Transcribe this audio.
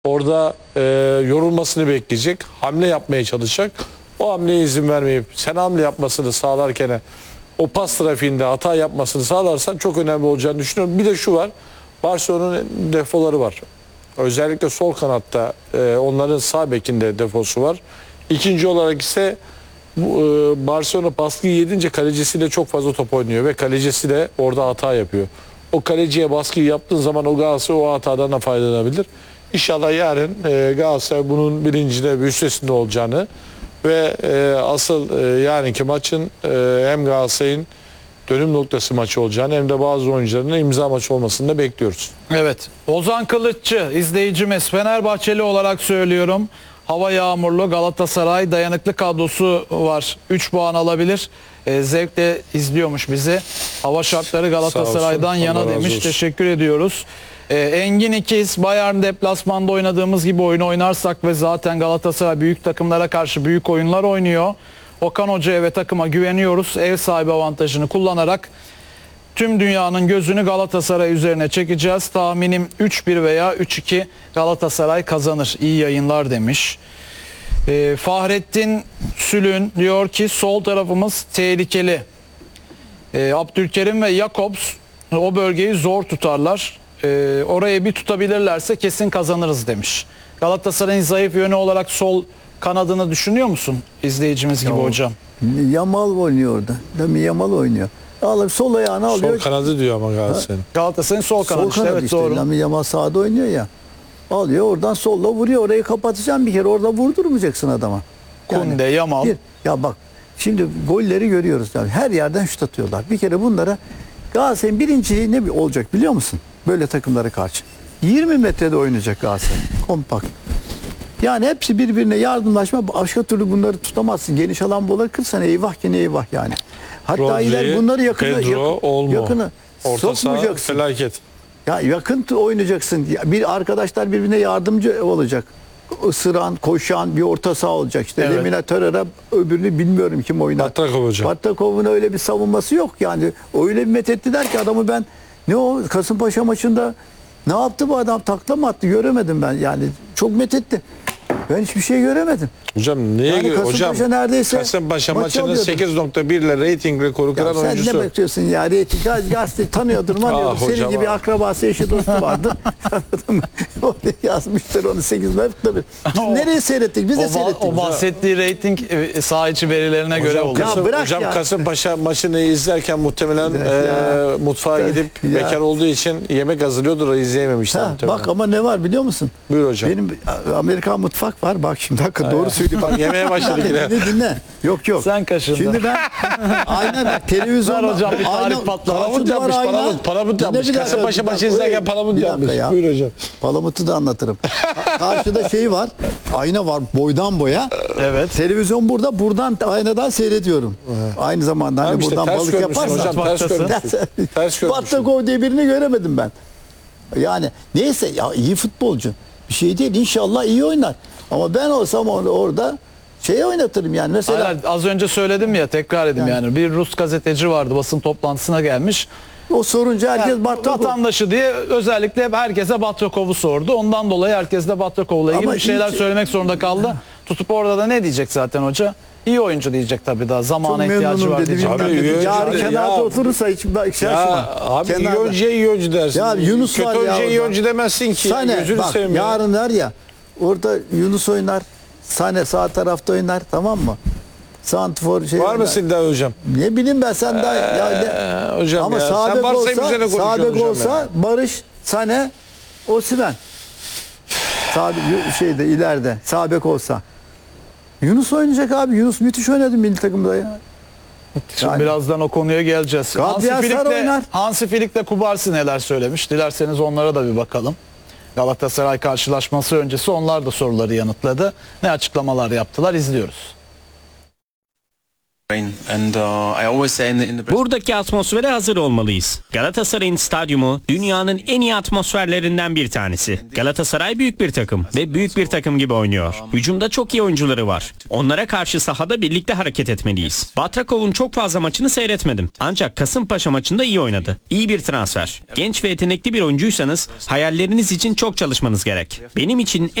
Orada yorulmasını bekleyecek. Hamle yapmaya çalışacak. O hamleye izin vermeyip sen hamle yapmasını sağlarken o pas trafiğinde hata yapmasını sağlarsan çok önemli olacağını düşünüyorum. Bir de şu var. Barcelona'nın defoları var. Özellikle sol kanatta onların sağ bekinde defosu var. İkinci olarak ise Barcelona baskıyı yedince kalecisiyle çok fazla top oynuyor ve kalecisi de orada hata yapıyor. O kaleciye baskıyı yaptığın zaman o Galatasaray o hatadan da faydalanabilir. İnşallah yarın Galatasaray bunun bilincinde ve üstesinde olacağını ve asıl yarınki maçın hem Galatasaray'ın dönüm noktası maçı olacağını hem de bazı oyuncuların imza maçı olmasını da bekliyoruz. Evet. Ozan Kılıççı izleyicimiz, Fenerbahçeli olarak söylüyorum. Hava yağmurlu, Galatasaray dayanıklı kadrosu var. 3 puan alabilir. Zevkle izliyormuş bizi. Hava şartları Galatasaray'dan yana demiş. Teşekkür ediyoruz. Engin İkiz, Bayern deplasmanda oynadığımız gibi oyun oynarsak ve zaten Galatasaray büyük takımlara karşı büyük oyunlar oynuyor. Okan Hoca'ya ve takıma güveniyoruz. Ev sahibi avantajını kullanarak tüm dünyanın gözünü Galatasaray üzerine çekeceğiz. Tahminim 3-1 veya 3-2 Galatasaray kazanır. İyi yayınlar demiş. Fahrettin Sülün diyor ki sol tarafımız tehlikeli. Abdülkerim ve Jakobs o bölgeyi zor tutarlar. Orayı bir tutabilirlerse kesin kazanırız demiş. Galatasaray'ın zayıf yönü olarak sol kanadını düşünüyor musun? İzleyicimiz gibi hocam. Yamal oynuyor orada. Değil mi? Yamal oynuyor. Alıp sol ayağını alıyor. Sol kanadı diyor ama Galatasaray'ın. Galatasaray'ın sol kanadı işte, evet işte. doğru. Yamal sağda oynuyor ya. Alıyor oradan solla vuruyor. Orayı kapatacaksın bir kere. Orada vurdurmayacaksın adama. Kunde, Yamal. Ya bak şimdi golleri görüyoruz. Yani her yerden şut atıyorlar. Bir kere bunlara Galatasaray'ın birinciliği ne olacak biliyor musun? Böyle takımlara karşı. 20 metrede oynayacak Galatasaray. Kompakt. Yani hepsi birbirine yardımlaşma. Başka türlü bunları tutamazsın. Geniş alan bola kırsan eyvah gene eyvah yani. Hatta Rodri, iler bunları Pedro, Olmo. yakını Orta saha sokmayacaksın. felaket. Ya yakın oynayacaksın. Bir arkadaşlar birbirine yardımcı olacak. Isıran, koşan bir orta saha olacak. İşte Evet. Lemina Törer'e öbürünü bilmiyorum kim oynar. Batrakov hocam. Batrakov'un öyle bir savunması yok yani. Öyle bir methettiler ki adamı ben ne o Kasımpaşa maçında ne yaptı bu adam, takla mı attı göremedim ben yani. Çok methetti. Ben hiçbir şey göremedim. Hocam neye Yani göre? Hocam neredeyse Kasımpaşa maçının alıyordu. 8.1 ile reyting rekoru kıran Sen oyuncusu. ne bekliyorsun ya? Reyting gazete tanıyordur manıyordur. Senin hocam, gibi akrabası eşi dostu vardı. Anladın mı? Oraya yazmışlar onu 8.1. Nereye seyrettik? Biz de seyrettik. O bahsettiği reyting saha içi verilerine göre oldu. Ya bırak Hocam ya. Kasımpaşa maçını izlerken muhtemelen mutfağa gidip bekar olduğu için yemek hazırlıyordur, izleyememişler. Bak ama ne var biliyor musun? Buyur hocam. Benim Amerikan mutfak var. Bak şimdi hakikaten doğru söylüyorum. Bak yemeye başladık yine. Dinle. Yok. Sen kaşındın. Şimdi ben aynen bak televizyonda. Ver hocam bir tarih patladı. Palamut yapmış, palamut yapmış. Kasımpaşa maçı izlerken palamut yapmış. Ya. Buyur hocam. Palamut'u da anlatırım. Karşıda şey var. Ayna var boydan boya. Evet. Televizyon burada. Buradan aynadan seyrediyorum. Aynı zamanda hani Tamam işte, buradan ters balık görmüşsün yaparsan. hocam, ters görmüşsün. Ters görmüşsün. Battakov diye birini göremedim ben. Yani neyse ya iyi futbolcu. Bir şey değil, inşallah iyi oynar. Ama ben olsam orada şey oynatırım yani mesela. Hayır, az önce söyledim ya, tekrar edeyim yani. Bir Rus gazeteci vardı, basın toplantısına gelmiş. O sorunca herkes Yani Battakov. vatandaşı diye özellikle herkese Batrakov'u sordu. Ondan dolayı herkes de Batrakov'la ilgili Ama bir şeyler hiç- söylemek zorunda kaldı. Tutup orada da ne diyecek zaten hoca? İyi oyuncu diyecek tabii, daha zamana Çok ihtiyacı memnunum var dedi. diyecek. Abi, Bilmem iyi dedi. oyuncu Yarın dedi. kenarda Ya. oturursa hiç şaşırma. Ya abi iyi Kenarda. oyuncuya iyi oyuncu dersin. Ya Yunus Kötü var ya oyuncuya iyi orada. oyuncu demezsin ki. Sane Gözünü bak seveyim ya. yarın der ya orada Yunus oynar. Sane sağ tarafta oynar, tamam mı? Santrfor şey Var oynar. mısın daha hocam? Ne bileyim ben sen daha Hocam ama ya. sağ Sen bek varsayım olsa, üzerine sağ konuşuyorsun bek hocam olsa ya. Barış, Sane, Osimhen. Sağ şeyde ileride sağ bek olsa. Yunus oynayacak abi. Yunus müthiş oynadı milli takımda ya. Şimdi Yani- birazdan o konuya geleceğiz. Gabriel Sar oynar. Hansi Flick'le Kubarsi neler söylemiş? Dilerseniz onlara da bir bakalım. Galatasaray karşılaşması öncesi onlar da soruları yanıtladı. Ne açıklamalar yaptılar, izliyoruz. And I always say in the Buradaki atmosfere hazır olmalıyız. Galatasaray'ın stadyumu dünyanın en iyi atmosferlerinden bir tanesi. Galatasaray büyük bir takım ve büyük bir takım gibi oynuyor. Hücumda çok iyi oyuncuları var. Onlara karşı sahada birlikte hareket etmeliyiz. Batrakov'un çok fazla maçını seyretmedim. Ancak Kasımpaşa maçında iyi oynadı. İyi bir transfer. Genç ve yetenekli bir oyuncuysanız hayalleriniz için çok çalışmanız gerek. Benim için